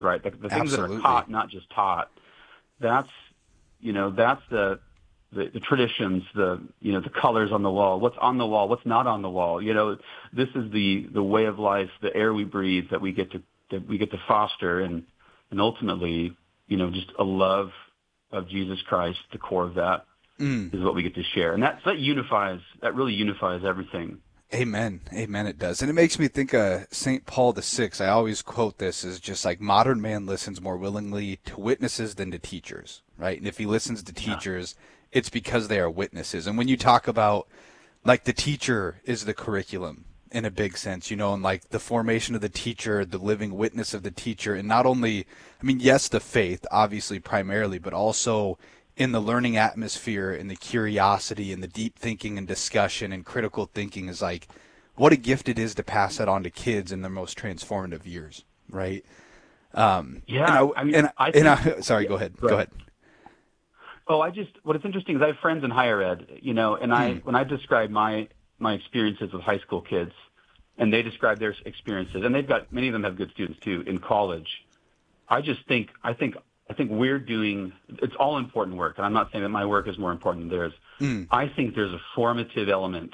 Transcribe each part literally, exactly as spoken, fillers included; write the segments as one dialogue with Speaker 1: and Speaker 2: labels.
Speaker 1: right? The, the things
Speaker 2: Absolutely.
Speaker 1: that are caught, not just taught. That's, you know, that's the, the the traditions, the you know the colors on the wall, what's on the wall, what's not on the wall. You know, this is the the way of life, the air we breathe that we get to that we get to foster, and and ultimately, you know, just a love of Jesus Christ. The core of that mm. is what we get to share, and that that unifies. That really unifies everything.
Speaker 2: Amen. Amen, it does. And it makes me think of Saint Paul the Sixth. I always quote this as just like modern man listens more willingly to witnesses than to teachers, right? And if he listens to teachers, yeah. it's because they are witnesses. And when you talk about, like, the teacher is the curriculum in a big sense, you know, and like the formation of the teacher, the living witness of the teacher, and not only, I mean, yes, the faith, obviously, primarily, but also in the learning atmosphere and the curiosity and the deep thinking and discussion and critical thinking is like, what a gift it is to pass that on to kids in their most transformative years, right? Um,
Speaker 1: yeah.
Speaker 2: And I,
Speaker 1: I mean,
Speaker 2: and,
Speaker 1: I think,
Speaker 2: and I, sorry, go ahead. Go ahead. Go ahead.
Speaker 1: Oh, I just, what is interesting is I have friends in higher ed, you know, and I, hmm. when I describe my, my experiences with high school kids, and they describe their experiences, and they've got, many of them have good students too in college. I just think, I think, I think we're doing, it's all important work, and I'm not saying that my work is more important than theirs. Mm. I think there's a formative element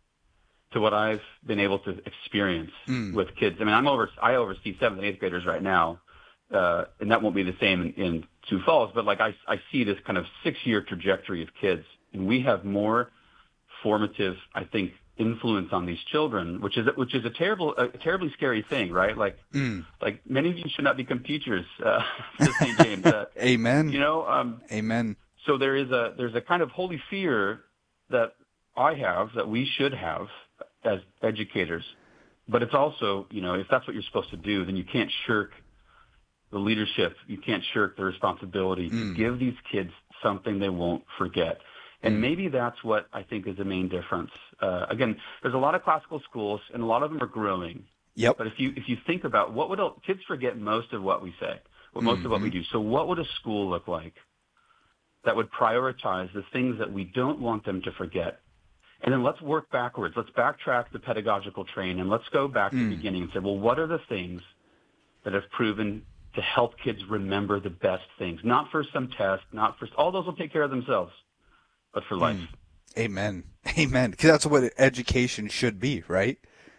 Speaker 1: to what I've been able to experience mm. with kids. I mean, I'm over, I oversee seventh and eighth graders right now, uh, and that won't be the same in, in Sioux Falls, but like I, I see this kind of six-year trajectory of kids, and we have more formative, I think, influence on these children, which is which is a terrible, a terribly scary thing, right? Like, mm. like many of you should not become teachers, uh, to Saint James. Uh,
Speaker 2: Amen.
Speaker 1: You know. Um,
Speaker 2: Amen.
Speaker 1: So there is a there's a kind of holy fear that I have, that we should have as educators, but it's also, you know, if that's what you're supposed to do, then you can't shirk the leadership. You can't shirk the responsibility mm. to give these kids something they won't forget. And maybe that's what I think is the main difference. Uh, again, there's a lot of classical schools, and a lot of them are growing.
Speaker 2: Yep.
Speaker 1: But if you if you think about what would kids forget most of what we say, well, most mm-hmm. of what we do. So what would a school look like that would prioritize the things that we don't want them to forget? And then let's work backwards. Let's backtrack the pedagogical train, and let's go back mm. to the beginning and say, well, what are the things that have proven to help kids remember the best things? Not for some test, not for all those will take care of themselves, but for life. Mm.
Speaker 2: Amen. Amen. Because that's what education should be, right?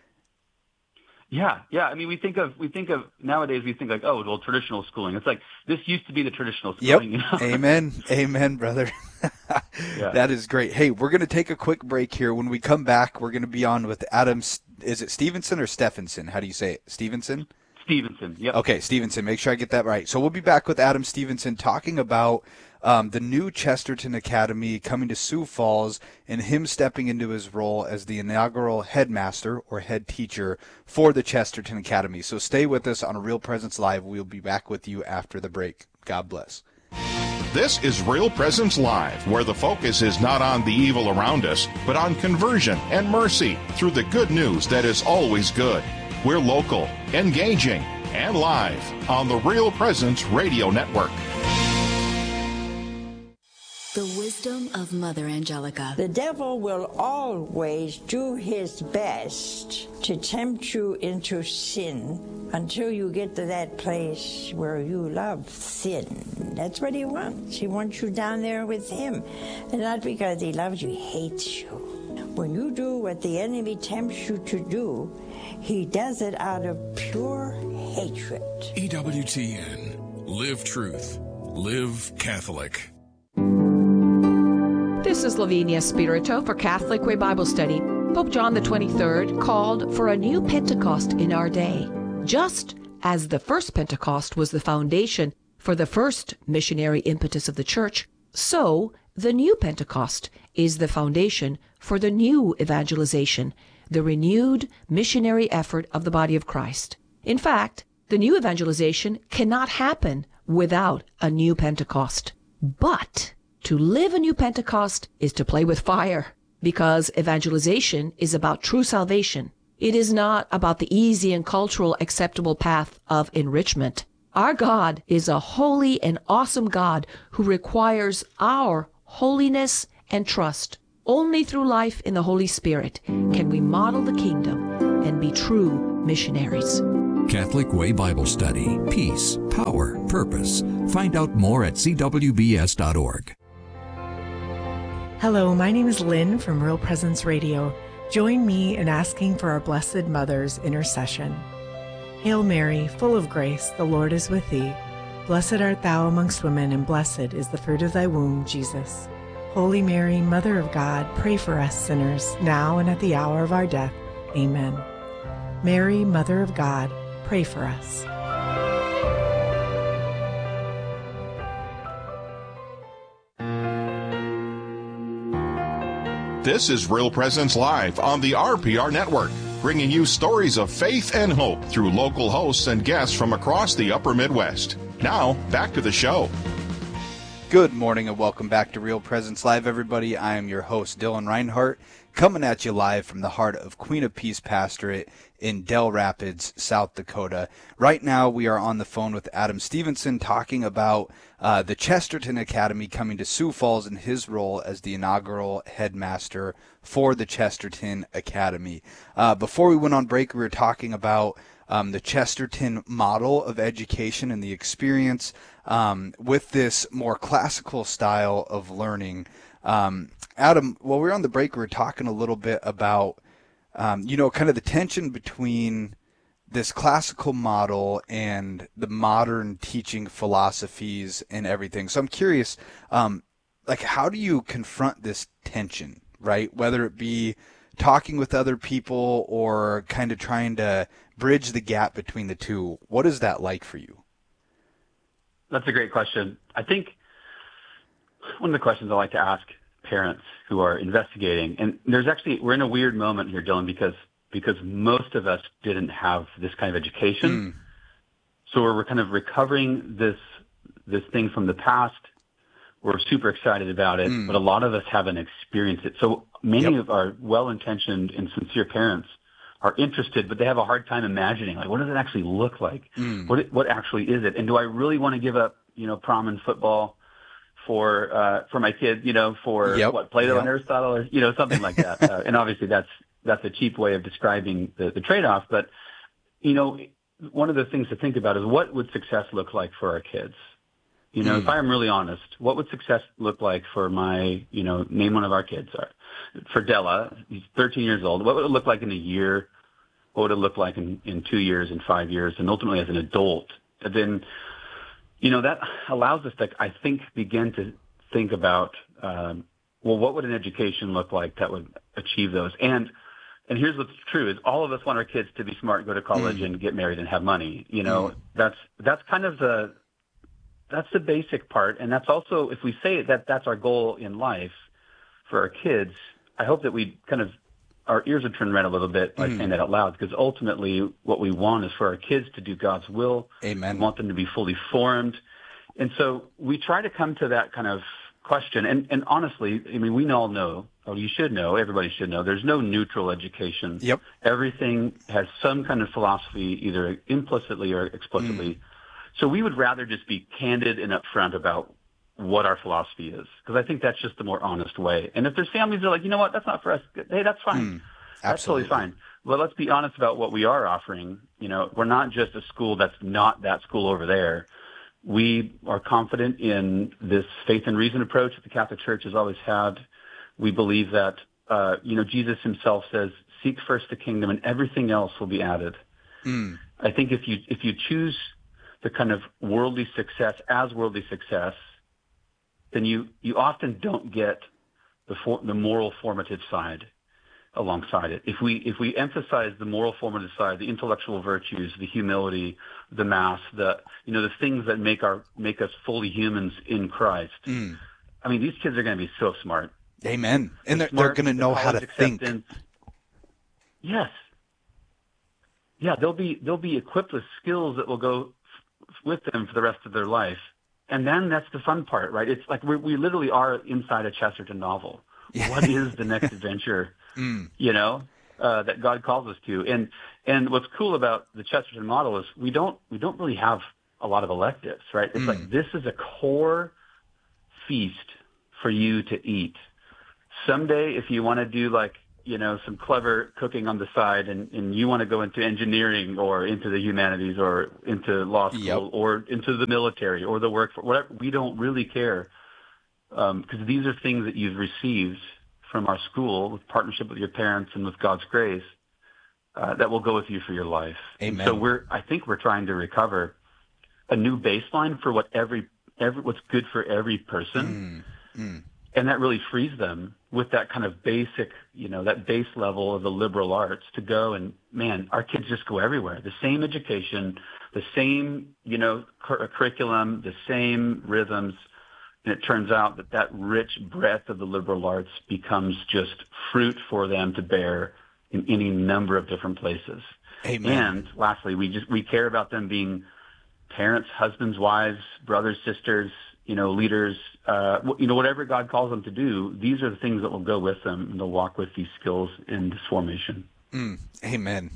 Speaker 1: Yeah, yeah. I mean, we think of we think of nowadays. We think like, oh, well, traditional schooling. It's like this used to be the traditional schooling.
Speaker 2: Yep.
Speaker 1: You know?
Speaker 2: Amen. Amen, brother. Yeah. That is great. Hey, we're going to take a quick break here. When we come back, we're going to be on with Adam. Is it Stevenson or Stephenson? How do you say it? Stevenson?
Speaker 1: Stevenson. Yep.
Speaker 2: Okay, Stevenson. Make sure I get that right. So we'll be back with Adam Stevenson talking about Um, the new Chesterton Academy coming to Sioux Falls and him stepping into his role as the inaugural headmaster or head teacher for the Chesterton Academy. So stay with us on Real Presence Live. We'll be back with you after the break. God bless.
Speaker 3: This is Real Presence Live, where the focus is not on the evil around us, but on conversion and mercy through the good news that is always good. We're local, engaging, and live on the Real Presence Radio Network.
Speaker 4: The wisdom of Mother Angelica.
Speaker 5: The devil will always do his best to tempt you into sin until you get to that place where you love sin. That's what he wants. He wants you down there with him. And not because he loves you, he hates you. When you do what the enemy tempts you to do, he does it out of pure hatred.
Speaker 6: E W T N. Live truth. Live Catholic.
Speaker 7: This is Lavinia Spirito for Catholic Way Bible Study. Pope John the twenty-third called for a new Pentecost in our day. Just as the first Pentecost was the foundation for the first missionary impetus of the Church, so the new Pentecost is the foundation for the new evangelization, the renewed missionary effort of the body of Christ. In fact, the new evangelization cannot happen without a new Pentecost. But to live a new Pentecost is to play with fire, because evangelization is about true salvation. It is not about the easy and cultural acceptable path of enrichment. Our God is a holy and awesome God who requires our holiness and trust. Only through life in the Holy Spirit can we model the kingdom and be true missionaries.
Speaker 6: Catholic Way Bible Study. Peace, power, purpose. Find out more at c w b s dot org.
Speaker 8: Hello, my name is Lynn from Real Presence Radio. Join me in asking for our Blessed Mother's intercession. Hail Mary, full of grace, the Lord is with thee. Blessed art thou amongst women, and blessed is the fruit of thy womb, Jesus. Holy Mary, Mother of God, pray for us sinners, now and at the hour of our death. Amen. Mary, Mother of God, pray for us.
Speaker 3: This is Real Presence Live on the R P R Network, bringing you stories of faith and hope through local hosts and guests from across the upper Midwest. Now, back to the show.
Speaker 2: Good morning and welcome back to Real Presence Live, everybody. I am your host, Dylan Reinhart, coming at you live from the heart of Queen of Peace Pastorate in Dell Rapids, South Dakota. Right now, we are on the phone with Adam Stevenson talking about uh, the Chesterton Academy coming to Sioux Falls in his role as the inaugural headmaster for the Chesterton Academy. Uh, before we went on break, we were talking about um, the Chesterton model of education and the experience um, with this more classical style of learning. Um, Adam, while we were on the break, we were talking a little bit about, um, you know, kind of the tension between this classical model and the modern teaching philosophies and everything. So I'm curious, um, like, how do you confront this tension, right? Whether it be talking with other people or kind of trying to bridge the gap between the two. What is that like for you?
Speaker 1: That's a great question. I think one of the questions I like to ask parents who are investigating, and there's actually, we're in a weird moment here, Dylan, because because most of us didn't have this kind of education. Mm. So we're kind of recovering this this thing from the past. We're super excited about it, mm. but a lot of us haven't experienced it. So many yep. of our well-intentioned and sincere parents are interested, but they have a hard time imagining, like, what does it actually look like? Mm. What what actually is it? And do I really want to give up, you know, prom and football for uh, for my kid, you know, for
Speaker 2: yep.
Speaker 1: what, Plato
Speaker 2: yep.
Speaker 1: and Aristotle, or, you know, something like that. uh, and obviously that's that's a cheap way of describing the, the trade-off. But, you know, one of the things to think about is, what would success look like for our kids? You know, mm. if I'm really honest, what would success look like for my, you know, name one of our kids, or for Della, he's thirteen years old. What would it look like in a year? What would it look like in, in two years, in five years, and ultimately as an adult? And then, you know, that allows us to, I think, begin to think about, um, well, what would an education look like that would achieve those? And and here's what's true, is all of us want our kids to be smart, go to college, mm. and get married and have money. You know, mm. that's that's kind of the that's the basic part. And that's also, if we say that that's our goal in life for our kids, I hope that we kind of, our ears are turned red a little bit by mm. saying that out loud, because ultimately what we want is for our kids to do God's will.
Speaker 2: Amen.
Speaker 1: We want them to be fully formed. And so we try to come to that kind of question. And, and honestly, I mean, we all know, or you should know, everybody should know, there's no neutral education.
Speaker 2: Yep.
Speaker 1: Everything has some kind of philosophy, either implicitly or explicitly. Mm. So we would rather just be candid and upfront about what our philosophy is, because I think that's just the more honest way. And if there's families that are like, you know what, that's not for us, hey, that's fine. Mm, that's totally fine. Well, let's be honest about what we are offering. You know, we're not just a school that's not that school over there. We are confident in this faith and reason approach that the Catholic Church has always had. We believe that, uh, you know, Jesus himself says, seek first the kingdom and everything else will be added. Mm. I think if you if you choose the kind of worldly success as worldly success, then you, you often don't get the for, the moral formative side alongside it. If we if we emphasize the moral formative side, the intellectual virtues, the humility, the mass, the you know the things that make our make us fully humans in Christ. Mm. I mean, these kids are going to be so smart.
Speaker 2: Amen. And they're, they're, they're going to know how to think.
Speaker 1: Yes. Yeah, they'll be they'll be equipped with skills that will go with them for the rest of their life. And then that's the fun part, right? It's like we we literally are inside a Chesterton novel. Yeah. What is the next adventure, mm. you know, uh, that God calls us to? And and what's cool about the Chesterton model is we don't we don't really have a lot of electives, right? It's mm. like this is a core feast for you to eat. Someday, if you want to do like you know, some clever cooking on the side, and, and you want to go into engineering or into the humanities or into law school
Speaker 2: yep.
Speaker 1: or into the military or the workforce, whatever, we don't really care, because um, these are things that you've received from our school with partnership with your parents and with God's grace uh, that will go with you for your life.
Speaker 2: Amen.
Speaker 1: And so we're, I think we're trying to recover a new baseline for what every, every what's good for every person.
Speaker 2: Mm, mm.
Speaker 1: And that really frees them with that kind of basic, you know, that base level of the liberal arts to go and, man, our kids just go everywhere. The same education, the same, you know, cur- curriculum, the same rhythms. And it turns out that that rich breadth of the liberal arts becomes just fruit for them to bear in any number of different places.
Speaker 2: Amen.
Speaker 1: And lastly, we just, we care about them being parents, husbands, wives, brothers, sisters, you know, leaders, uh, you know, whatever God calls them to do, these are the things that will go with them, and they'll walk with these skills in this formation.
Speaker 2: Mm, amen.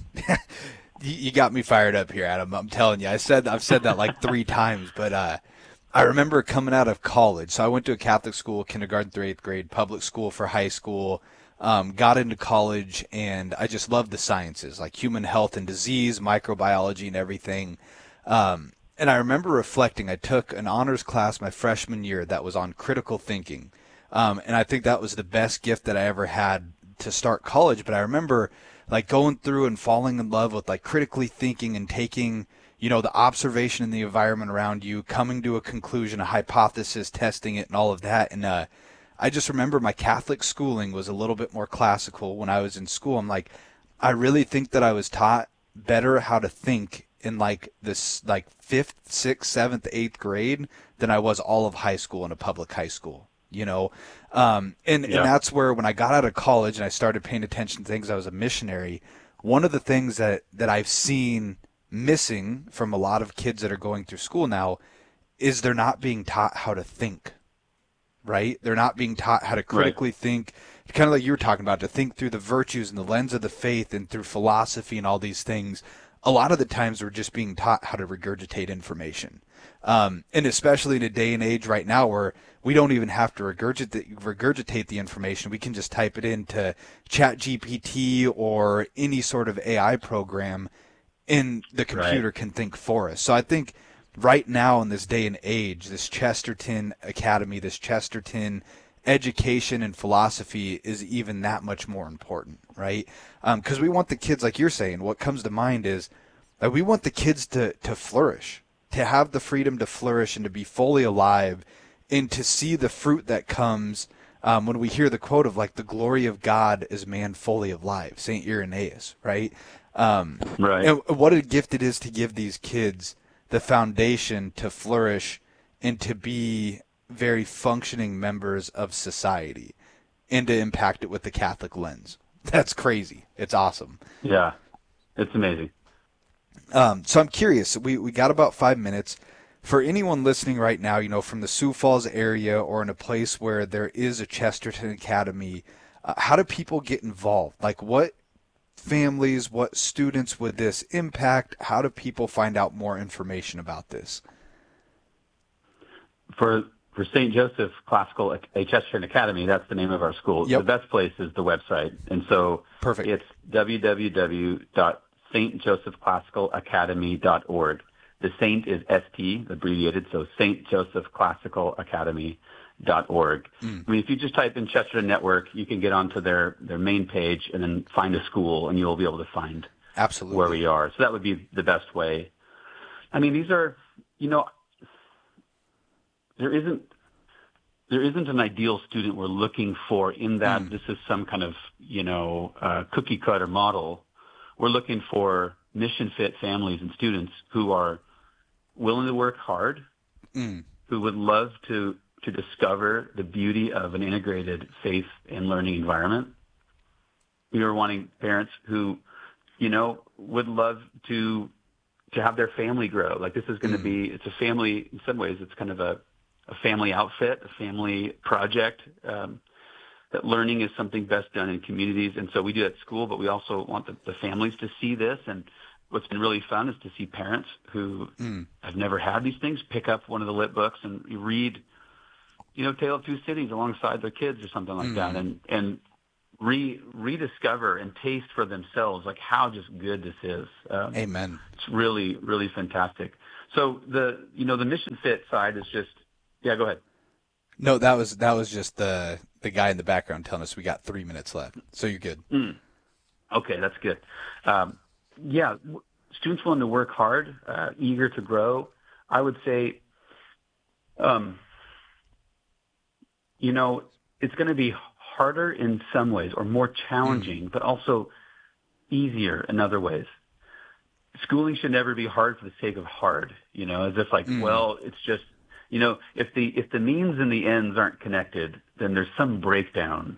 Speaker 2: you, you got me fired up here, Adam. I'm telling you, I said, I've said that like three times, but, uh, I remember coming out of college. So I went to a Catholic school, kindergarten through eighth grade, public school for high school, um, got into college, and I just loved the sciences, like human health and disease, microbiology and everything. Um, And I remember reflecting, I took an honors class my freshman year that was on critical thinking. Um, and I think that was the best gift that I ever had to start college. But I remember like going through and falling in love with like critically thinking and taking, you know, the observation in the environment around you, coming to a conclusion, a hypothesis, testing it and all of that. And, uh, I just remember my Catholic schooling was a little bit more classical when I was in school. I'm like, I really think that I was taught better how to think in like this like fifth, sixth, seventh, eighth grade than I was all of high school in a public high school, you know? Um, and, yeah. and that's where when I got out of college and I started paying attention to things, I was a missionary. One of the things that, that I've seen missing from a lot of kids that are going through school now is they're not being taught how to think, right? They're not being taught how to critically right. think, kind of like you were talking about, to think through the virtues and the lens of the faith and through philosophy and all these things. A lot of the times we're just being taught how to regurgitate information. Um, and especially in a day and age right now where we don't even have to regurgitate, regurgitate the information. We can just type it into Chat G P T or any sort of A I program, and the computer right. can think for us. So I think right now in this day and age, this Chesterton Academy, this Chesterton education and philosophy is even that much more important, right? Because um, we want the kids, like you're saying, what comes to mind is that we want the kids to, to flourish, to have the freedom to flourish and to be fully alive and to see the fruit that comes um, when we hear the quote of like the glory of God is man fully alive, Saint Irenaeus, right? Um,
Speaker 1: right.
Speaker 2: And what a gift it is to give these kids the foundation to flourish and to be very functioning members of society and to impact it with the Catholic lens. That's crazy. It's awesome.
Speaker 1: Yeah, it's amazing.
Speaker 2: Um, so I'm curious. We we got about five minutes. For anyone listening right now, you know, from the Sioux Falls area or in a place where there is a Chesterton Academy, uh, how do people get involved? Like what families, what students would this impact? How do people find out more information about this?
Speaker 1: For For Saint Joseph Classical a Chesterton Academy, that's the name of our school.
Speaker 2: Yep.
Speaker 1: The best place is the website. And so
Speaker 2: Perfect.
Speaker 1: It's w w w dot st joseph classical academy dot org. The Saint is S T, abbreviated, so Saint Joseph Classical Academy dot org. Mm. I mean, if you just type in Chesterton Network, you can get onto their, their main page and then find a school, and you'll be able to find
Speaker 2: Absolutely.
Speaker 1: where we are. So that would be the best way. I mean, these are, you know, there isn't there isn't an ideal student we're looking for in that mm. this is some kind of, you know, uh, cookie cutter model. We're looking for mission fit families and students who are willing to work hard,
Speaker 2: mm.
Speaker 1: who would love to to discover the beauty of an integrated faith and learning environment. We are wanting parents who, you know, would love to to have their family grow. Like this is going to mm. be, it's a family, in some ways it's kind of a, a family outfit, a family project, um, that learning is something best done in communities. And so we do it at school, but we also want the, the families to see this. And what's been really fun is to see parents who mm. have never had these things pick up one of the lit books and read, you know, Tale of Two Cities alongside their kids or something like mm. that. And, and re rediscover and taste for themselves like how just good this is. Um,
Speaker 2: Amen.
Speaker 1: It's really, really fantastic. So the, you know, the Mission Fit side is just, yeah, go ahead.
Speaker 2: No, that was that was just the the guy in the background telling us we got three minutes left. So you're good.
Speaker 1: Mm. Okay, that's good. Um, yeah, students willing to work hard, uh, eager to grow. I would say, um, you know, it's going to be harder in some ways or more challenging, mm. but also easier in other ways. Schooling should never be hard for the sake of hard, you know, as if like, mm. well, it's just, you know, if the if the means and the ends aren't connected, then there's some breakdown.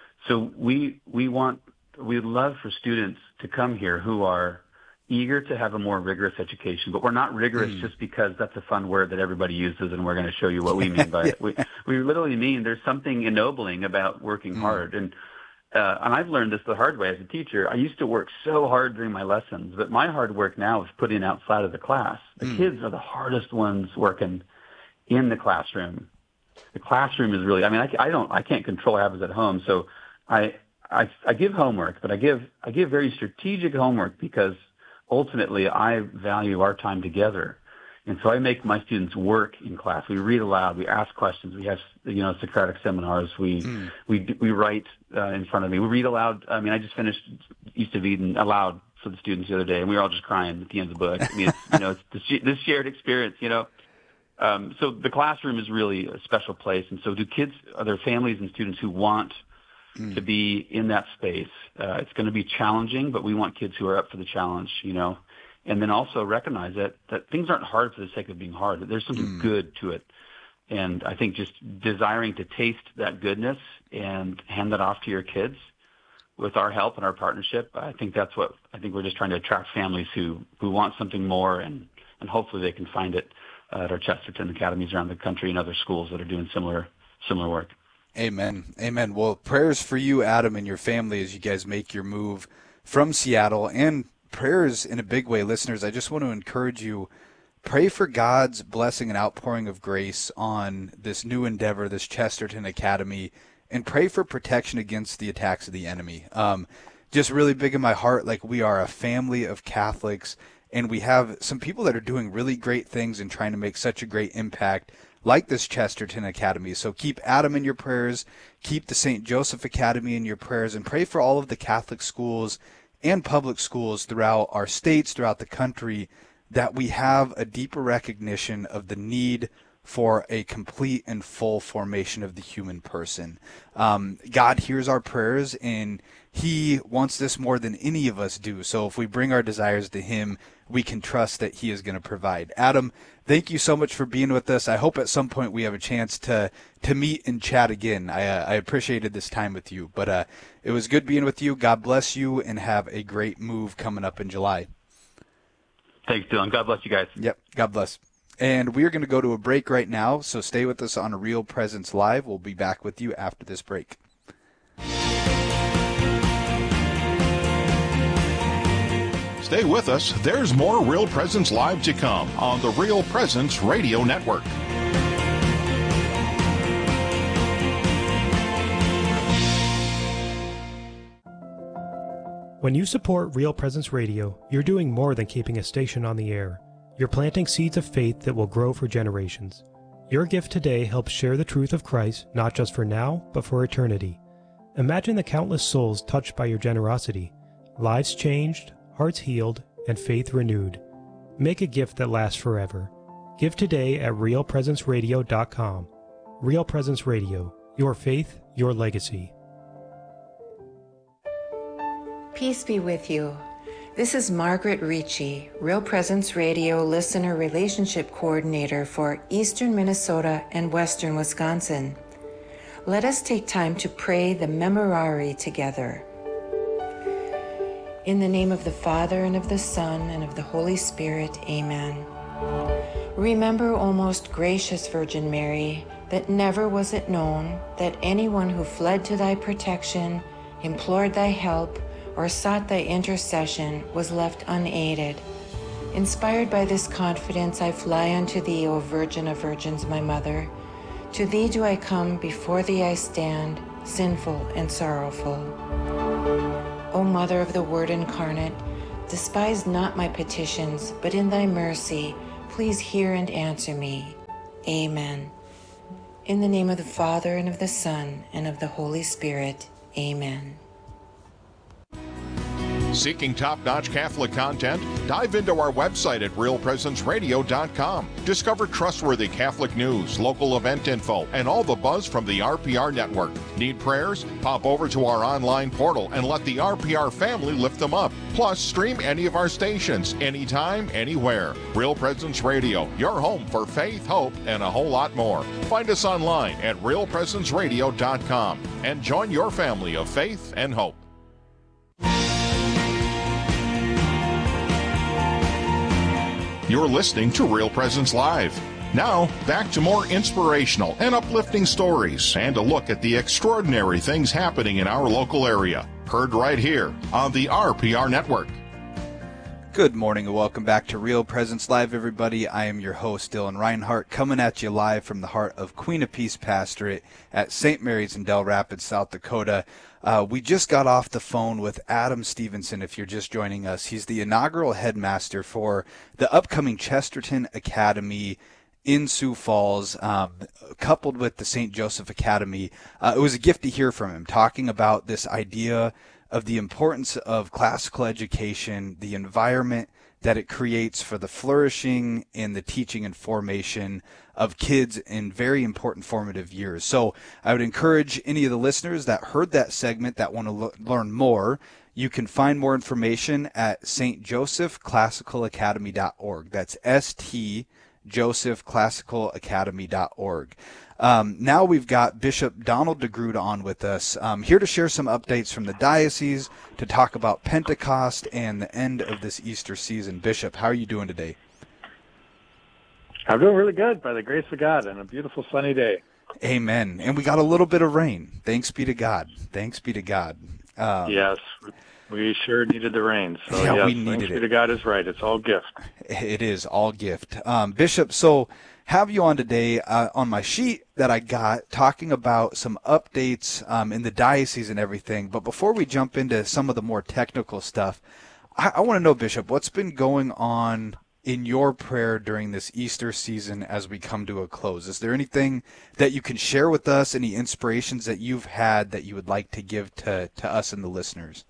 Speaker 1: So we we want we'd love for students to come here who are eager to have a more rigorous education, but we're not rigorous mm. just because that's a fun word that everybody uses, and we're going to show you what we mean by it. We we literally mean there's something ennobling about working mm. hard, and uh, and I've learned this the hard way as a teacher. I used to work so hard during my lessons, but my hard work now is putting outside of the class. The mm. kids are the hardest ones working in the classroom. The classroom is really, I mean, I, I don't, I can't control what happens at home. So I, I, I give homework, but I give, I give very strategic homework because ultimately I value our time together. And so I make my students work in class. We read aloud, we ask questions, we have, you know, Socratic seminars, we, mm. we, we write uh, in front of me. We read aloud. I mean, I just finished East of Eden aloud for the students the other day, and we were all just crying at the end of the book. I mean, it's, you know, it's the, this shared experience, you know. Um, so the classroom is really a special place. And so do kids, are there families and students who want mm. to be in that space? Uh, it's going to be challenging, but we want kids who are up for the challenge, you know, and then also recognize that, that things aren't hard for the sake of being hard, that there's something mm. good to it. And I think just desiring to taste that goodness and hand that off to your kids with our help and our partnership, I think that's what, I think we're just trying to attract families who, who want something more, and, and hopefully they can find it Uh, at our Chesterton academies around the country and other schools that are doing similar similar work.
Speaker 2: Amen. Amen. Well, prayers for you, Adam, and your family as you guys make your move from Seattle, and prayers in a big way. Listeners, I just want to encourage you, pray for God's blessing and outpouring of grace on this new endeavor, this Chesterton Academy, and pray for protection against the attacks of the enemy. Um, just really big in my heart, like we are a family of Catholics, and we have some people that are doing really great things and trying to make such a great impact, like this Chesterton Academy. So keep Adam in your prayers, keep the Saint Joseph Academy in your prayers, and pray for all of the Catholic schools and public schools throughout our states, throughout the country, that we have a deeper recognition of the need for a complete and full formation of the human person. Um, God hears our prayers, and He wants this more than any of us do. So if we bring our desires to Him, we can trust that He is going to provide. Adam, thank you so much for being with us. I hope at some point we have a chance to to meet and chat again. I, uh, I appreciated this time with you, but uh, it was good being with you. God bless you, and have a great move coming up in July.
Speaker 1: Thanks, Dylan. God bless you guys.
Speaker 2: Yep, God bless. And we're going to go to a break right now, so stay with us on Real Presence Live. We'll be back with you after this break.
Speaker 3: Stay with us. There's more Real Presence Live to come on the Real Presence Radio Network.
Speaker 9: When you support Real Presence Radio, you're doing more than keeping a station on the air. You're planting seeds of faith that will grow for generations. Your gift today helps share the truth of Christ, not just for now, but for eternity. Imagine the countless souls touched by your generosity, lives changed, hearts healed, and faith renewed. Make a gift that lasts forever. Give today at real presence radio dot com. Real Presence Radio, your faith, your legacy.
Speaker 10: Peace be with you. This is Margaret Ricci, Real Presence Radio Listener Relationship Coordinator for Eastern Minnesota and Western Wisconsin. Let us take time to pray the Memorare together. In the name of the Father, and of the Son, and of the Holy Spirit, amen. Remember, O most gracious Virgin Mary, that never was it known that anyone who fled to thy protection, implored thy help, or sought thy intercession was left unaided. Inspired by this confidence, I fly unto thee, O Virgin of Virgins, my Mother. To thee do I come, before thee I stand, sinful and sorrowful. O Mother of the Word incarnate, despise not my petitions, but in thy mercy, please hear and answer me. Amen. In the name of the Father, and of the Son, and of the Holy Spirit. Amen.
Speaker 3: Seeking top-notch Catholic content? Dive into our website at real presence radio dot com. Discover trustworthy Catholic news, local event info, and all the buzz from the R P R network. Need prayers? Pop over to our online portal and let the R P R family lift them up. Plus, stream any of our stations, anytime, anywhere. Real Presence Radio, your home for faith, hope, and a whole lot more. Find us online at real presence radio dot com and join your family of faith and hope. You're listening to Real Presence Live. Now, back to more inspirational and uplifting stories and a look at the extraordinary things happening in our local area. Heard right here on the R P R Network.
Speaker 2: Good morning and welcome back to Real Presence Live, everybody. I am your host, Dylan Reinhart, coming at you live from the heart of Queen of Peace Pastorate at Saint Mary's in Del Rapids, South Dakota. Uh, we just got off the phone with Adam Stevenson, if you're just joining us. He's the inaugural headmaster for the upcoming Chesterton Academy in Sioux Falls, um, coupled with the Saint Joseph Academy. Uh, it was a gift to hear from him, talking about this idea of the importance of classical education, the environment that it creates for the flourishing and the teaching and formation of kids in very important formative years. So I would encourage any of the listeners that heard that segment that want to lo- learn more, you can find more information at s t joseph classical academy dot org. That's S T joseph classical academy dot org. Um, now we've got Bishop Donald DeGrood on with us, um, here to share some updates from the diocese, to talk about Pentecost and the end of this Easter season. Bishop, how are you doing today?
Speaker 11: I'm doing really good, by the grace of God, and a beautiful sunny day.
Speaker 2: Amen. And we got a little bit of rain. Thanks be to God. Thanks be to God. Um,
Speaker 11: yes, we sure needed the rain. So
Speaker 2: yeah,
Speaker 11: yes,
Speaker 2: we needed
Speaker 11: thanks
Speaker 2: it.
Speaker 11: be to God is right. It's all gift.
Speaker 2: It is all gift. Um, Bishop, so have you on today uh, on my sheet that I got, talking about some updates um, in the diocese and everything. But before we jump into some of the more technical stuff, I, I want to know, Bishop, what's been going on in your prayer during this Easter season as we come to a close? Is there anything that you can share with us, any inspirations that you've had that you would like to give to, to us and the listeners?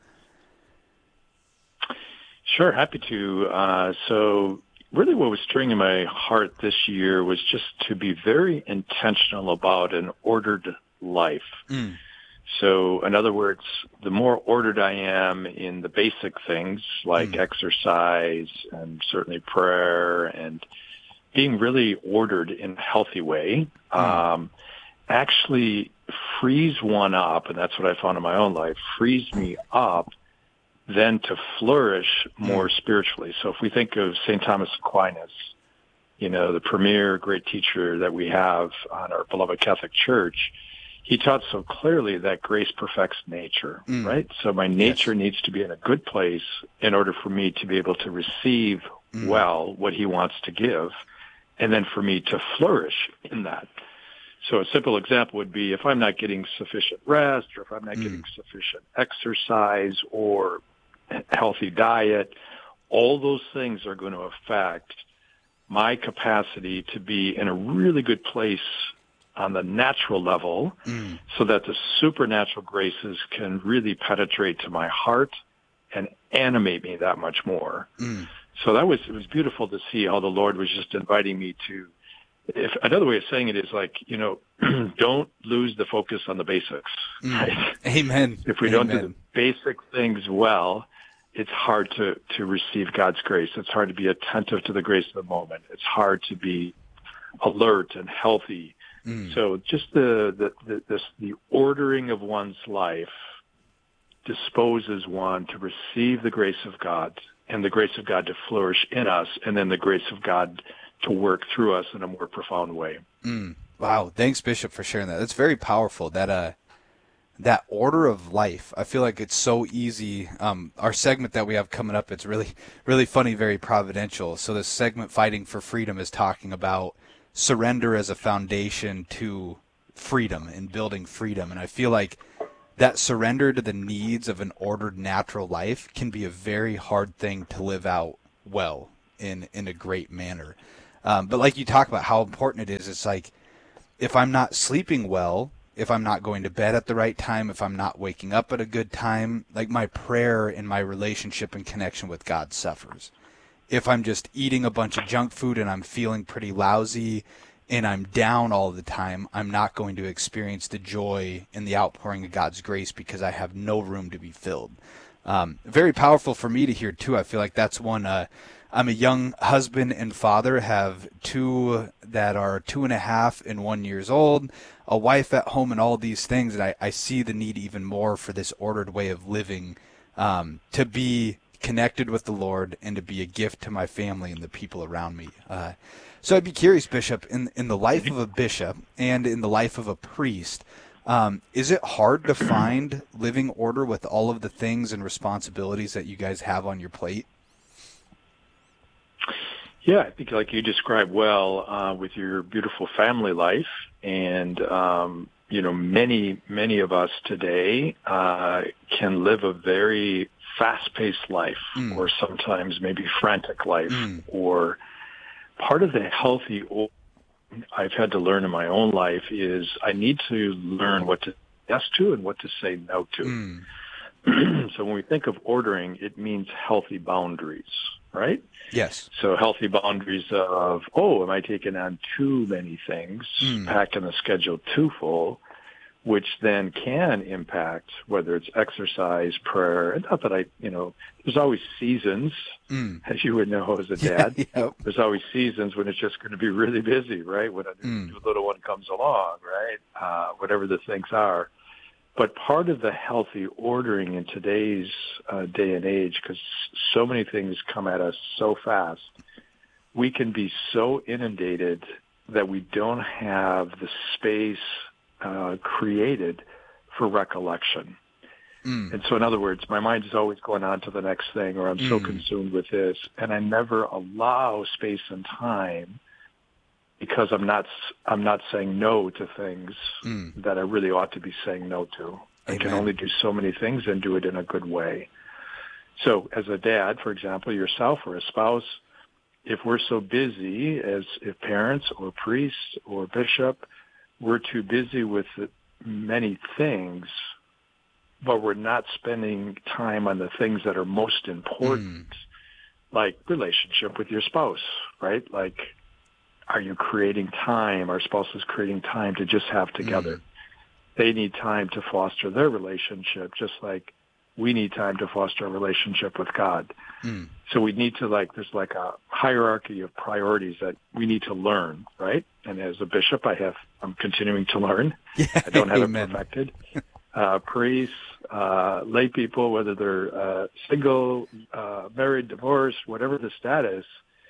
Speaker 11: Sure, happy to. Uh, so really what was stirring in my heart this year was just to be very intentional about an ordered life. Mm. So in other words, the more ordered I am in the basic things like mm. exercise and certainly prayer and being really ordered in a healthy way, mm. um, actually frees one up, and that's what I found in my own life, frees me up then to flourish more mm. spiritually. So if we think of Saint Thomas Aquinas, you know, the premier great teacher that we have on our beloved Catholic Church, he taught so clearly that grace perfects nature, mm. right? So my nature yes. needs to be in a good place in order for me to be able to receive mm. well what he wants to give, and then for me to flourish in that. So a simple example would be if I'm not getting sufficient rest, or if I'm not mm. getting sufficient exercise or healthy diet, all those things are going to affect my capacity to be in a really good place on the natural level mm. so that the supernatural graces can really penetrate to my heart and animate me that much more. Mm. So that was, it was beautiful to see how the Lord was just inviting me to, if another way of saying it is like, you know, don't lose the focus on the basics.
Speaker 2: Mm.
Speaker 11: Right?
Speaker 2: Amen.
Speaker 11: If we
Speaker 2: Amen.
Speaker 11: don't do the basic things well, it's hard to, to receive God's grace. It's hard to be attentive to the grace of the moment. It's hard to be alert and healthy. Mm. So just the, the, the, this, the ordering of one's life disposes one to receive the grace of God, and the grace of God to flourish in us, and then the grace of God to work through us in a more profound way.
Speaker 2: Mm. Wow. Thanks, Bishop, for sharing that. That's very powerful. That, uh, that order of life. I feel like it's so easy. Um, our segment that we have coming up, it's really, really funny, very providential. So this segment, Fighting for Freedom, is talking about surrender as a foundation to freedom and building freedom. And I feel like that surrender to the needs of an ordered natural life can be a very hard thing to live out well in, in a great manner. Um, but like you talk about how important it is, it's like, if I'm not sleeping well, if I'm not going to bed at the right time, if I'm not waking up at a good time, like my prayer and my relationship and connection with God suffers. If I'm just eating a bunch of junk food and I'm feeling pretty lousy and I'm down all the time, I'm not going to experience the joy and the outpouring of God's grace because I have no room to be filled. Um, very powerful for me to hear too. I feel like that's one, uh, I'm a young husband and father, have two that are two and a half and one years old, a wife at home and all these things. And I, I see the need even more for this ordered way of living, um, to be connected with the Lord and to be a gift to my family and the people around me. Uh, so I'd be curious, Bishop, in, in the life of a bishop and in the life of a priest, um, is it hard to find living order with all of the things and responsibilities that you guys have on your plate?
Speaker 11: Yeah, I think like you described well, uh, with your beautiful family life, and, um, you know, many, many of us today, uh, can live a very fast-paced life, mm. or sometimes maybe frantic life, mm. or part of the healthy order I've had to learn in my own life is I need to learn what to say yes to and what to say no to. Mm. So when we think of ordering, it means healthy boundaries, right?
Speaker 2: Yes.
Speaker 11: So healthy boundaries of, oh, am I taking on too many things, mm. packing the schedule too full, which then can impact whether it's exercise, prayer, and not that I, you know, there's always seasons, mm. as you would know as a dad.
Speaker 2: Yeah, yep.
Speaker 11: There's always seasons when it's just going to be really busy, right? When a mm. new little one comes along, right? Uh, whatever the things are. But part of the healthy ordering in today's uh, day and age, because so many things come at us so fast, we can be so inundated that we don't have the space uh, created for recollection. Mm. And so, in other words, my mind is always going on to the next thing, or I'm mm. so consumed with this, and I never allow space and time because I'm not I'm not saying no to things mm. that I really ought to be saying no to. Amen. I can only do so many things and do it in a good way. So as a dad, for example, yourself or a spouse, if we're so busy as if parents or priests or bishop, we're too busy with many things, but we're not spending time on the things that are most important, mm. like relationship with your spouse, right? Like, are you creating time? Our spouse is creating time to just have together. Mm. They need time to foster their relationship, just like we need time to foster a relationship with God. Mm. So we need to, like, there's like a hierarchy of priorities that we need to learn, right? And as a bishop, I have, I'm continuing to learn.
Speaker 2: Yeah,
Speaker 11: I don't have
Speaker 2: amen.
Speaker 11: it perfected. Uh, priests, uh, lay people, whether they're uh, single, uh, married, divorced, whatever the status,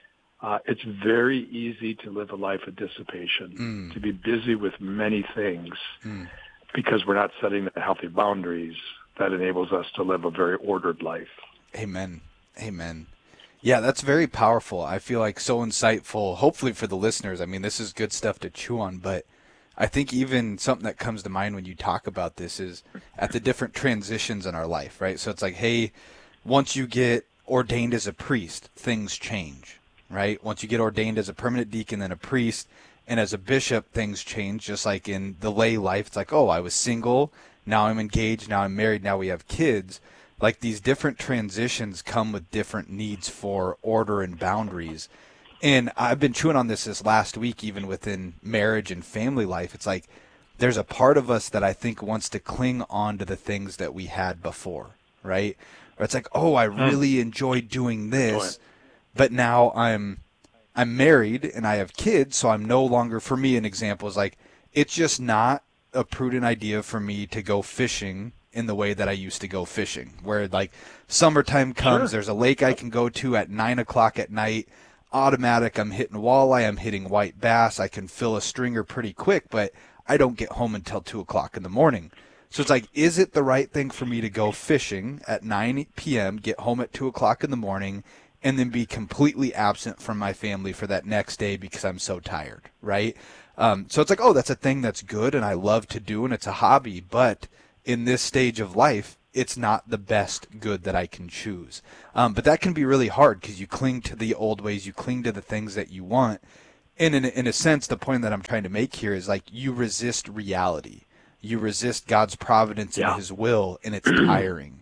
Speaker 11: uh, it's very easy to live a life of dissipation, mm. to be busy with many things, mm. because we're not setting the healthy boundaries that enables us to live a very ordered life.
Speaker 2: Amen. Amen. Yeah, that's very powerful. I feel like so insightful, hopefully for the listeners. I mean, this is good stuff to chew on, but I think even something that comes to mind when you talk about this is at the different transitions in our life, right? So it's like, hey, once you get ordained as a priest, things change, right? Once you get ordained as a permanent deacon, then a priest, and as a bishop, things change, just like in the lay life. It's like, oh, I was single, now I'm engaged, now I'm married, now we have kids. Like, these different transitions come with different needs for order and boundaries. And I've been chewing on this this last week, even within marriage and family life. It's like there's a part of us that I think wants to cling on to the things that we had before, right? Or it's like, oh, I really enjoyed doing this, but now I'm I'm married and I have kids, so I'm no longer, for me, an example is like, it's just not a prudent idea for me to go fishing in the way that I used to go fishing, where like summertime comes, sure. there's a lake I can go to at nine o'clock at night, automatic, I'm hitting walleye, I'm hitting white bass, I can fill a stringer pretty quick, but I don't get home until two o'clock in the morning. So it's like, is it the right thing for me to go fishing at nine p.m., get home at two o'clock in the morning, and then be completely absent from my family for that next day because I'm so tired, right? Um, so it's like, oh, that's a thing that's good and I love to do and it's a hobby, but in this stage of life, it's not the best good that I can choose. Um, but that can be really hard because you cling to the old ways, you cling to the things that you want. And in, in a sense, the point that I'm trying to make here is like you resist reality. You resist God's providence
Speaker 11: yeah.
Speaker 2: and his will, and it's tiring.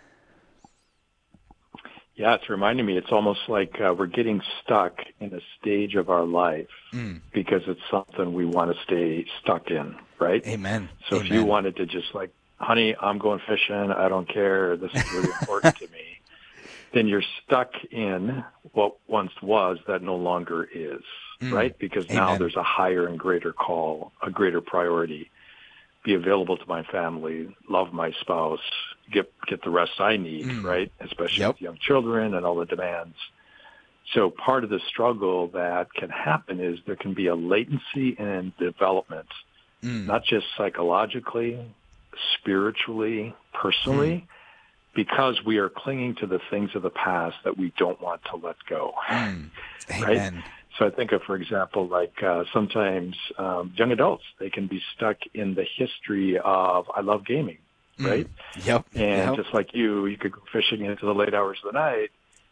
Speaker 11: Yeah, it's reminding me, it's almost like uh, we're getting stuck in a stage of our life mm. because it's something we want to stay stuck in, right?
Speaker 2: Amen.
Speaker 11: So
Speaker 2: Amen.
Speaker 11: If you wanted to just like, honey, I'm going fishing, I don't care, this is really important to me, then you're stuck in what once was that no longer is, mm. right? Because Amen. Now there's a higher and greater call, a greater priority. Be available to my family, love my spouse, get get the rest I need, mm. right? Especially yep. with young children and all the demands. So part of the struggle that can happen is there can be a latency in development, mm. not just psychologically, spiritually, personally, mm. because we are clinging to the things of the past that we don't want to let go,
Speaker 2: mm.
Speaker 11: right?
Speaker 2: Amen.
Speaker 11: So I think of, for example, like uh, sometimes um, young adults, they can be stuck in the history of, I love gaming, right?
Speaker 2: Mm. Yep.
Speaker 11: And
Speaker 2: yep.
Speaker 11: just like you, you could go fishing into the late hours of the night.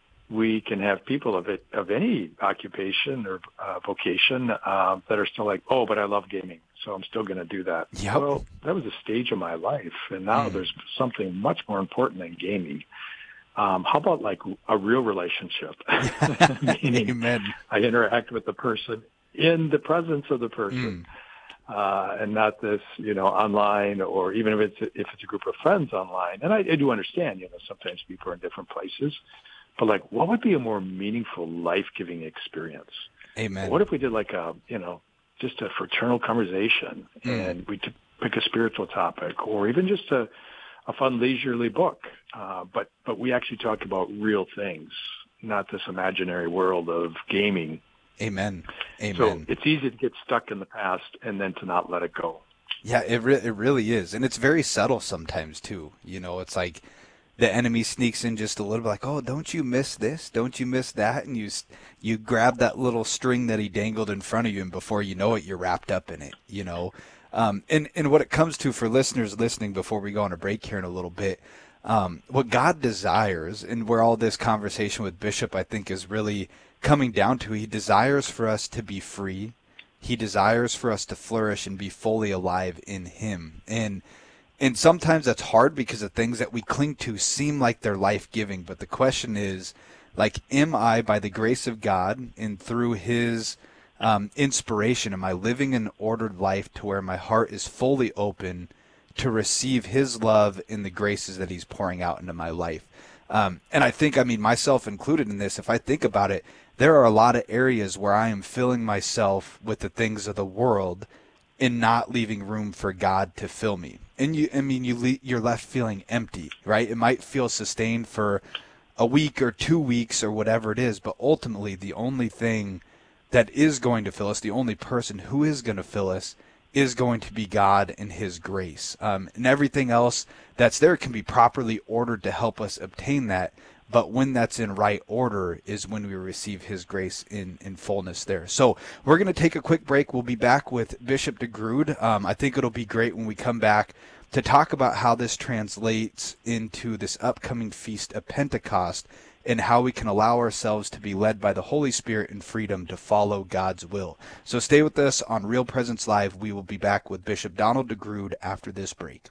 Speaker 11: We can have people of it, of any occupation or uh, vocation um, that are still like, oh, but I love gaming, so I'm still going to do that.
Speaker 2: Yep.
Speaker 11: Well, that was a stage of my life, and now mm. there's something much more important than gaming. Um, how about like a real relationship? Meaning
Speaker 2: Amen.
Speaker 11: I interact with the person in the presence of the person, mm. uh, and not this, you know, online, or even if it's if it's a group of friends online. And I, I do understand, you know, sometimes people are in different places, but like, what would be a more meaningful, life-giving experience?
Speaker 2: Amen.
Speaker 11: What if we did like a, you know, just a fraternal conversation, mm. and we t- pick a spiritual topic, or even just a a fun leisurely book, uh, but but we actually talk about real things, not this imaginary world of gaming.
Speaker 2: Amen. Amen.
Speaker 11: So it's easy to get stuck in the past and then to not let it go.
Speaker 2: Yeah, it re- it really is, and it's very subtle sometimes too. You know, it's like the enemy sneaks in just a little bit, like, oh, don't you miss this? Don't you miss that? And you you grab that little string that he dangled in front of you, and before you know it, you're wrapped up in it. You know. Um, and, and what it comes to for listeners listening before we go on a break here in a little bit, um, what God desires, and where all this conversation with Bishop, I think, is really coming down to, he desires for us to be free. He desires for us to flourish and be fully alive in him. And and sometimes that's hard because the things that we cling to seem like they're life-giving. But the question is, like, am I, by the grace of God and through his Um, inspiration, am I living an ordered life to where my heart is fully open to receive his love and the graces that he's pouring out into my life? Um, and I think, I mean, myself included in this, if I think about it, there are a lot of areas where I am filling myself with the things of the world and not leaving room for God to fill me. And you, I mean, you le- you're left feeling empty, right? It might feel sustained for a week or two weeks or whatever it is, but ultimately the only thing that is going to fill us, the only person who is going to fill us, is going to be God and his grace. Um, and everything else that's there can be properly ordered to help us obtain that. But when that's in right order is when we receive his grace in, in fullness there. So we're going to take a quick break. We'll be back with Bishop DeGrood. Um, I think it'll be great when we come back to talk about how this translates into this upcoming feast of Pentecost, and how we can allow ourselves to be led by the Holy Spirit in freedom to follow God's will. So stay with us on Real Presence Live. We will be back with Bishop Donald DeGrood after this break.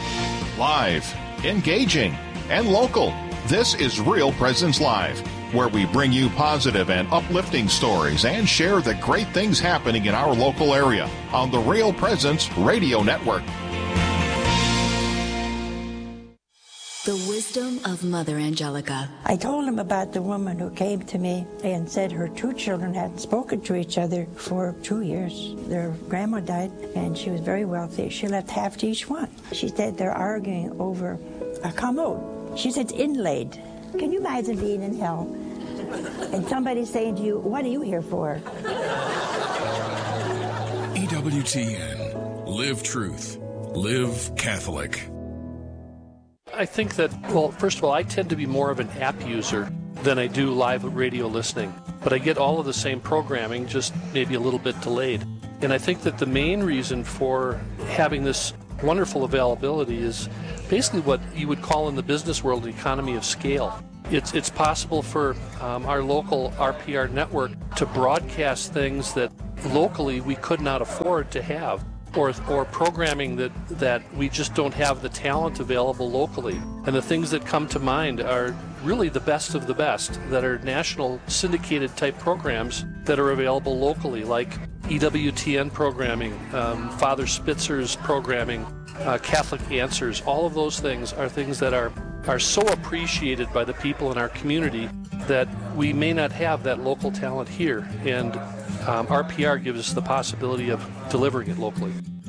Speaker 3: Live, engaging, and local. This is Real Presence Live, where we bring you positive and uplifting stories and share the great things happening in our local area on the Real Presence Radio Network.
Speaker 4: The wisdom of Mother Angelica.
Speaker 5: I told him about the woman who came to me and said her two children hadn't spoken to each other for two years. Their grandma died, and she was very wealthy. She left half to each one. She said they're arguing over a commode. She said it's inlaid. Can you imagine being in hell and somebody saying to you, what are you here for?
Speaker 6: E W T N. Live truth. Live Catholic.
Speaker 12: I think that, well, first of all, I tend to be more of an app user than I do live radio listening. But I get all of the same programming, just maybe a little bit delayed. And I think that the main reason for having this wonderful availability is basically what you would call in the business world the economy of scale. It's it's possible for um, our local R P R network to broadcast things that locally we could not afford to have, or or programming that, that we just don't have the talent available locally. And the things that come to mind are really the best of the best that are national syndicated type programs that are available locally, like E W T N programming, um, Father Spitzer's programming, uh, Catholic Answers. All of those things are things that are, are so appreciated by the people in our community that we may not have that local talent here. And um, R P R gives us the possibility of delivering it locally.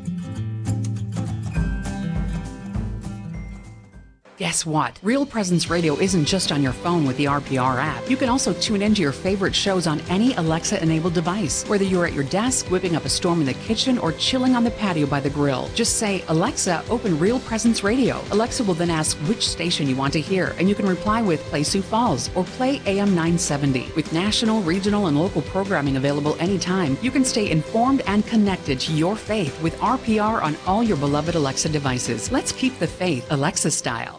Speaker 13: Guess what? Real Presence Radio isn't just on your phone with the R P R app. You can also tune into your favorite shows on any Alexa-enabled device, whether you're at your desk, whipping up a storm in the kitchen, or chilling on the patio by the grill. Just say, Alexa, open Real Presence Radio. Alexa will then ask which station you want to hear, and you can reply with Play Sioux Falls or Play A M nine seventy. With national, regional, and local programming available anytime, you can stay informed and connected to your faith with R P R on all your beloved Alexa devices. Let's keep the faith Alexa style.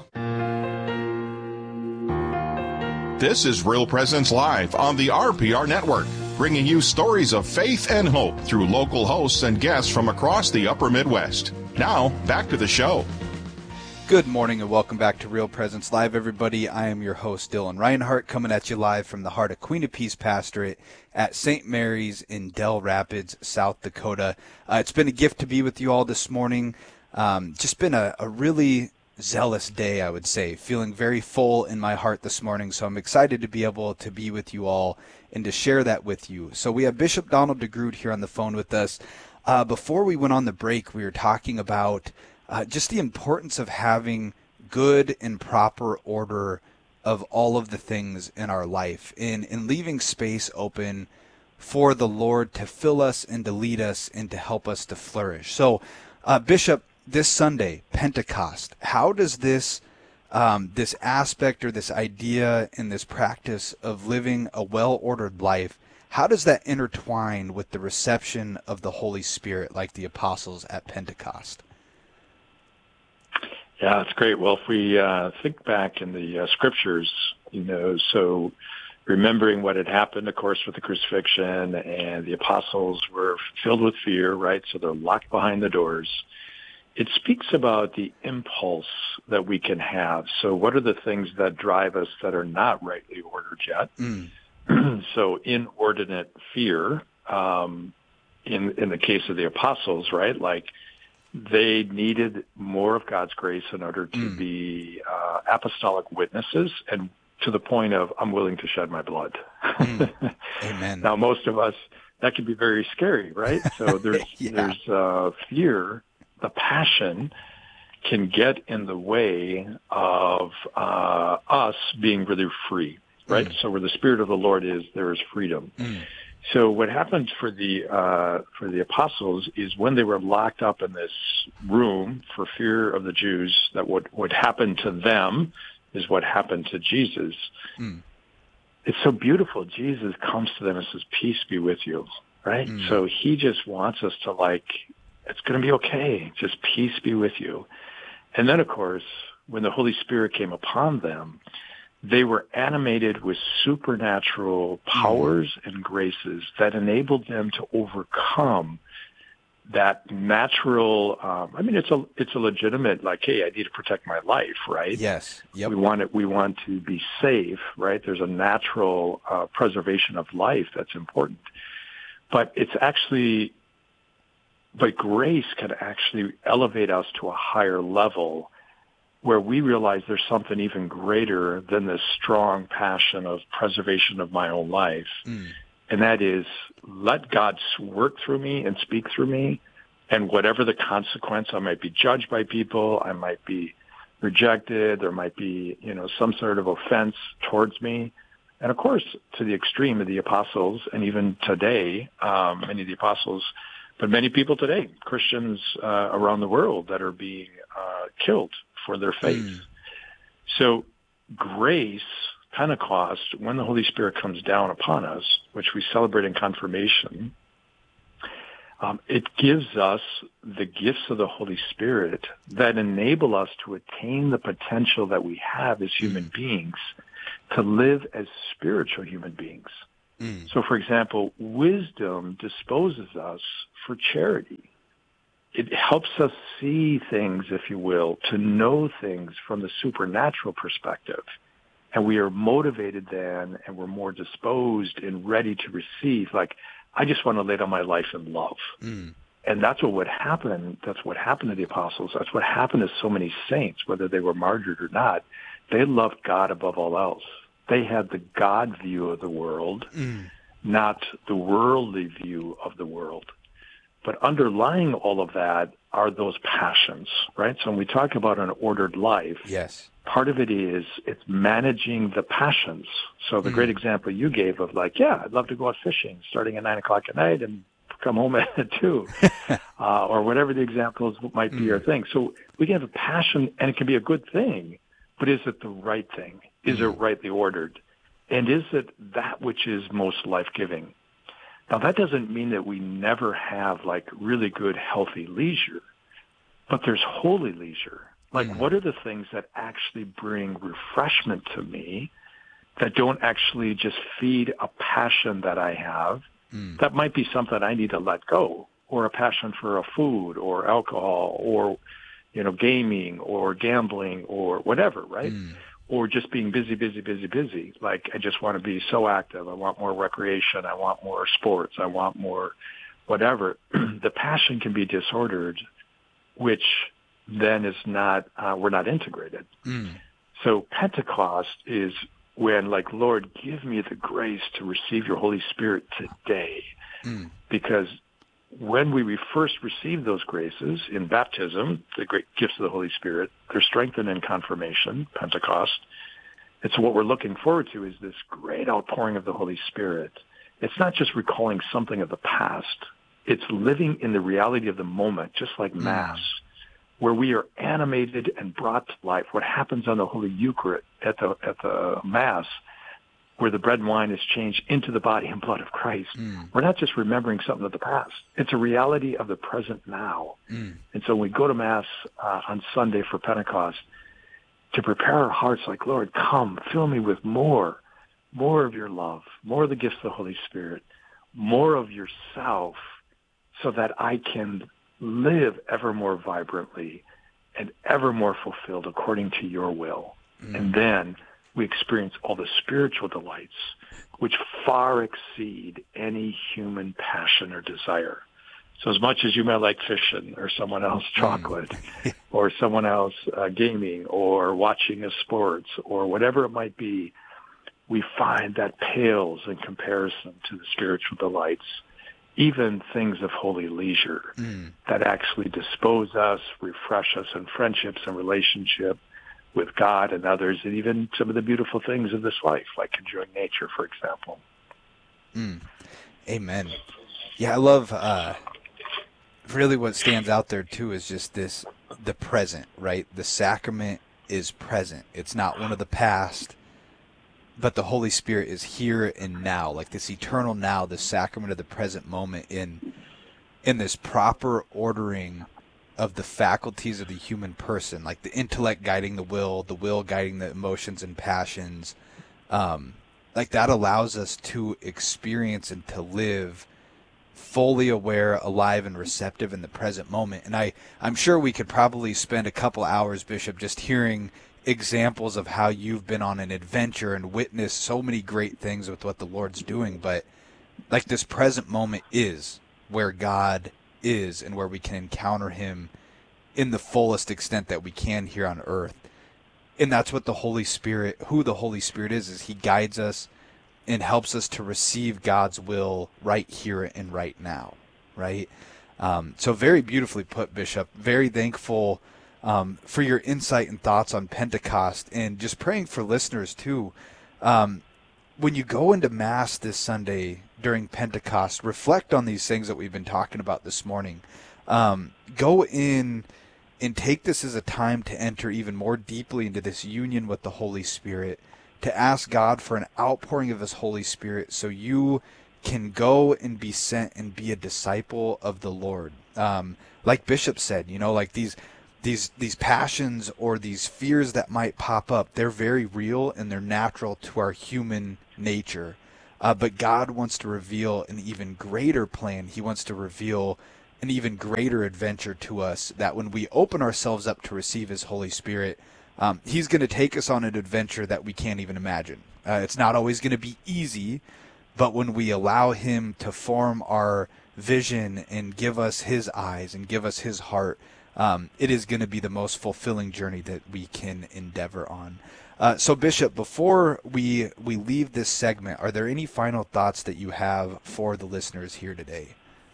Speaker 3: This is Real Presence Live on the R P R Network, bringing you stories of faith and hope through local hosts and guests from across the upper Midwest. Now, back to the show.
Speaker 2: Good morning and welcome back to Real Presence Live, everybody. I am your host, Dylan Reinhart, coming at you live from the heart of Queen of Peace Pastorate at Saint Mary's in Dell Rapids, South Dakota. Uh, it's been a gift to be with you all this morning. Um, just been a, a really zealous day, I would say, feeling very full in my heart this morning. So I'm excited to be able to be with you all and to share that with you. So we have Bishop Donald DeGroot here on the phone with us. Uh, before we went on the break, we were talking about uh, just the importance of having good and proper order of all of the things in our life and, and leaving space open for the Lord to fill us and to lead us and to help us to flourish. So, uh, Bishop, this Sunday, Pentecost, how does this um, this aspect or this idea and this practice of living a well-ordered life, how does that intertwine with the reception of the Holy Spirit like the apostles at Pentecost?
Speaker 11: Yeah, it's great. Well, if we uh, think back in the uh, scriptures, you know, so remembering what had happened, of course, with the crucifixion, and the apostles were filled with fear, right? So they're locked behind the doors. It speaks about the impulse that we can have. So what are the things that drive us that are not rightly ordered yet? Mm. So inordinate fear, um, in in the case of the apostles, right? Like they needed more of God's grace in order to mm. be uh, apostolic witnesses, and to the point of, I'm willing to shed my blood.
Speaker 2: Mm. Amen.
Speaker 11: Now, most of us, that can be very scary, right? So there's yeah. there's uh, fear. The passion can get in the way of uh, us being really free, right? Mm. So where the Spirit of the Lord is, there is freedom. Mm. So what happened for the uh, for the apostles is when they were locked up in this room for fear of the Jews, that what would happen to them is what happened to Jesus. Mm. It's so beautiful. Jesus comes to them and says, "Peace be with you," right? Mm. So he just wants us to like, it's going to be okay. Just peace be with you. And then, of course, when the Holy Spirit came upon them, they were animated with supernatural powers and graces that enabled them to overcome that natural, um, I mean, it's a, it's a legitimate, like, hey, I need to protect my life, right?
Speaker 2: Yes. Yep.
Speaker 11: We want it, we want to be safe, right? There's a natural uh, preservation of life that's important. But it's actually, but grace can actually elevate us to a higher level where we realize there's something even greater than this strong passion of preservation of my own life. Mm. And that is, let God work through me and speak through me. And whatever the consequence, I might be judged by people, I might be rejected, there might be, you know, some sort of offense towards me. And of course, to the extreme of the apostles, and even today, um, many of the apostles, but many people today, Christians uh, around the world that are being uh, killed for their faith. Mm. So grace Pentecost, when the Holy Spirit comes down upon us, which we celebrate in confirmation, um, it gives us the gifts of the Holy Spirit that enable us to attain the potential that we have as human beings to live as spiritual human beings. Mm. So, for example, wisdom disposes us for charity. It helps us see things, if you will, to know things from the supernatural perspective. And we are motivated then, and we're more disposed and ready to receive. Like, I just want to lay down my life in love. Mm. And that's what would happen. That's what happened to the apostles. That's what happened to so many saints, whether they were martyred or not. They loved God above all else. They had the God view of the world, mm. not the worldly view of the world. But underlying all of that are those passions, right? So when we talk about an ordered life,
Speaker 2: yes,
Speaker 11: part of it is it's managing the passions. So the mm. great example you gave of like, yeah, I'd love to go out fishing starting at nine o'clock at night and come home at two, uh, or whatever the examples might be mm. or thing. So we can have a passion, and it can be a good thing, but is it the right thing? Is mm. it rightly ordered? And is it that which is most life-giving? Now, that doesn't mean that we never have, like, really good, healthy leisure, but there's holy leisure. Like, mm. what are the things that actually bring refreshment to me that don't actually just feed a passion that I have? Mm. That might be something I need to let go, or a passion for a food or alcohol or, you know, gaming or gambling or whatever, right? Mm. Or just being busy, busy, busy, busy. Like, I just want to be so active. I want more recreation. I want more sports. I want more whatever. The passion can be disordered, which then is not, uh, we're not integrated. Mm. So Pentecost is when, like, Lord, give me the grace to receive your Holy Spirit today. Mm. Because when we first receive those graces in baptism, the great gifts of the Holy Spirit, they're strengthened in confirmation, Pentecost. And so what we're looking forward to is this great outpouring of the Holy Spirit. It's not just recalling something of the past. It's living in the reality of the moment, just like mm. Mass, where we are animated and brought to life. What happens on the Holy Eucharist at the, at the Mass, where the bread and wine is changed into the body and blood of Christ. Mm. We're not just remembering something of the past. It's a reality of the present now. Mm. And so when we go to Mass uh, on Sunday for Pentecost, to prepare our hearts like, Lord, come, fill me with more, more of your love, more of the gifts of the Holy Spirit, more of yourself, so that I can live ever more vibrantly and ever more fulfilled according to your will. Mm. And then we experience all the spiritual delights which far exceed any human passion or desire. So as much as you might like fishing or someone else chocolate mm. or someone else uh, gaming or watching a sports or whatever it might be, we find that pales in comparison to the spiritual delights, even things of holy leisure mm. that actually dispose us, refresh us in friendships and relationship with God and others, and even some of the beautiful things of this life, like enjoying nature, for example.
Speaker 2: Mm. Amen. Yeah, I love, uh, really what stands out there, too, is just this, the present, right? The sacrament is present. It's not one of the past, but the Holy Spirit is here and now, like this eternal now, the sacrament of the present moment in, in this proper ordering of the faculties of the human person, like the intellect guiding the will, the will guiding the emotions and passions. Um, like that allows us to experience and to live fully aware, alive, and receptive in the present moment. And I, I'm sure we could probably spend a couple hours, Bishop, just hearing examples of how you've been on an adventure and witnessed so many great things with what the Lord's doing. But like this present moment is where God is and where we can encounter him in the fullest extent that we can here on earth. And that's what the Holy Spirit, who the Holy Spirit is, is he guides us and helps us to receive God's will right here and right now, right? Um, so very beautifully put, Bishop. Very thankful um, for your insight and thoughts on Pentecost, and just praying for listeners too. Um, when you go into Mass this Sunday during Pentecost, reflect on these things that we've been talking about this morning. Um, go in and take this as a time to enter even more deeply into this union with the Holy Spirit, to ask God for an outpouring of his Holy Spirit so you can go and be sent and be a disciple of the Lord. Um, like Bishop said, you know, like these these these passions or these fears that might pop up, they're very real and they're natural to our human nature. Uh, but God wants to reveal an even greater plan. He wants to reveal an even greater adventure to us, that when we open ourselves up to receive his Holy Spirit, um, he's going to take us on an adventure that we can't even imagine. Uh, it's not always going to be easy, but when we allow him to form our vision and give us his eyes and give us his heart, um, it is going to be the most fulfilling journey that we can endeavor on. Uh, so, Bishop, before we we leave this segment, are there any final thoughts that you have for the listeners here today?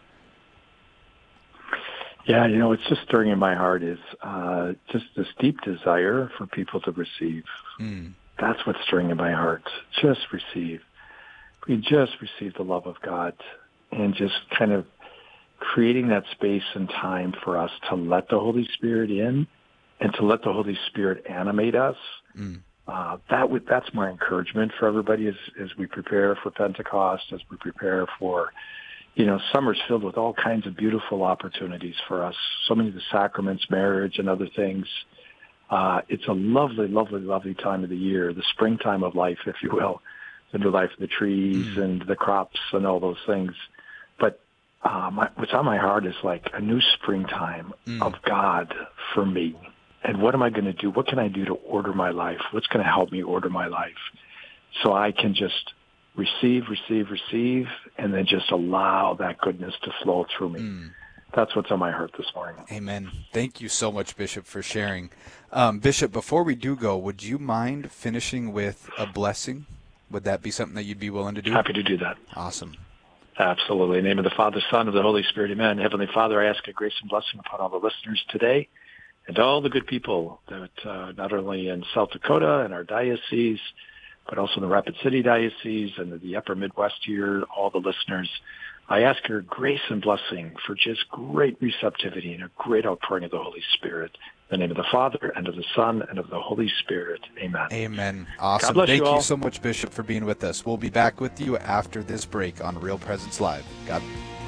Speaker 11: Yeah, you know, it's just stirring in my heart is uh, just this deep desire for people to receive.
Speaker 2: Mm.
Speaker 11: That's what's stirring in my heart. Just receive. We just receive the love of God, and just kind of creating that space and time for us to let the Holy Spirit in and to let the Holy Spirit animate us.
Speaker 2: Mm.
Speaker 11: Uh, that would, that's my encouragement for everybody as, as we prepare for Pentecost, as we prepare for, you know, summer's filled with all kinds of beautiful opportunities for us. So many of the sacraments, marriage, and other things. Uh, it's a lovely, lovely, lovely time of the year, the springtime of life, if you will, the new life of the trees mm. and the crops and all those things. But uh, my, what's on my heart is like a new springtime mm. of God for me. And what am I going to do? What can I do to order my life? What's going to help me order my life so I can just receive, receive, receive, and then just allow that goodness to flow through me. Mm. That's what's on my heart this morning.
Speaker 2: Amen. Thank you so much, Bishop, for sharing. Um, Bishop, before we do go, would you mind finishing with a blessing? Would that be something that you'd be willing to do?
Speaker 11: Happy to do that.
Speaker 2: Awesome.
Speaker 11: Absolutely. In the name of the Father, Son, and the Holy Spirit, amen. Heavenly Father, I ask a grace and blessing upon all the listeners today and all the good people that uh, not only in South Dakota and our diocese, but also in the Rapid City Diocese and the Upper Midwest here, all the listeners. I ask your grace and blessing for just great receptivity and a great outpouring of the Holy Spirit. In the name of the Father, and of the Son, and of the Holy Spirit. Amen.
Speaker 2: Amen. Awesome.
Speaker 11: God bless
Speaker 2: Thank
Speaker 11: you, all.
Speaker 2: you so much, Bishop, for being with us. We'll be back with you after this break on Real Presence Live. God